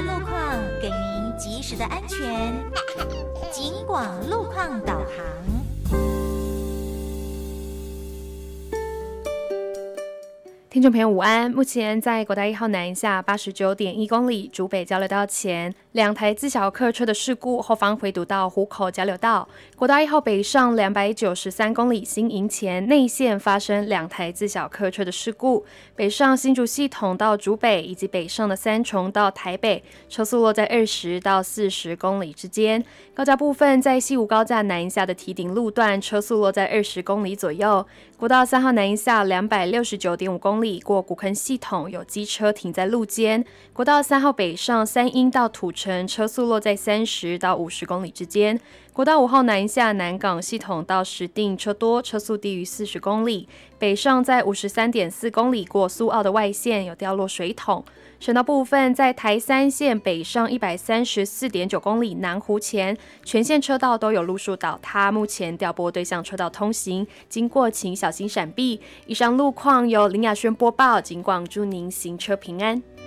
的路况，给您及时的安全。警广路况导航。 听众朋友午安，目前在国道1号南下89.1公里竹北交流道前，2台自小客车的事故，后方回堵到湖口交流道。国道1号北上293公里新营前内线发生2台自小客车的事故，北上新竹系统到竹北以及北上的三重到台北，车速落在20到40公里之间。高架部分在西武高架南下的堤顶路段，车速落在20公里左右。国道3号南下269.5公里过古坑系统，有机车停在路肩。国道3号北上三鹰到土城，车速落在30到50公里之间。国道5号南下南港系统到石碇车多，车速低于40公里。北上在53.4公里过苏澳的外线，有掉落水桶。省道部分在台3线北上134.9公里南湖前，全线车道都有路树倒塌，目前调拨对向车道通行，经过请小心闪避。以上路况由林雅轩播报，警广祝您行车平安。